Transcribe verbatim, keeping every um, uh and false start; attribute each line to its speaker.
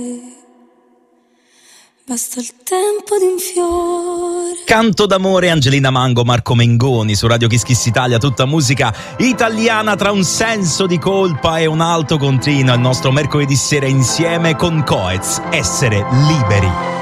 Speaker 1: Basta il tempo di un fiore.
Speaker 2: Canto d'amore, Angelina Mango, Marco Mengoni su Radio Kiss Kiss Italia, tutta musica italiana tra un senso di colpa e un alto continuo. Il nostro mercoledì sera insieme con Coez, Essere liberi.